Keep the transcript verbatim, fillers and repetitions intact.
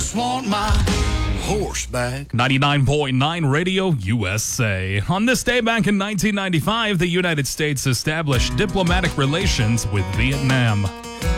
just want my horse back. ninety-nine point nine Radio U S A. On this day back in nineteen ninety-five, the United States established diplomatic relations with Vietnam.